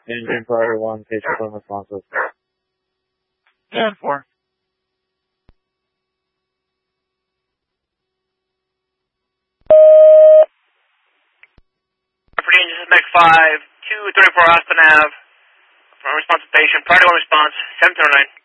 Engine priority 1, patient unresponsive. 10-4. This is Meg 5, 234 Aspen Ave. For unresponsive patient, priority 1 response, 709.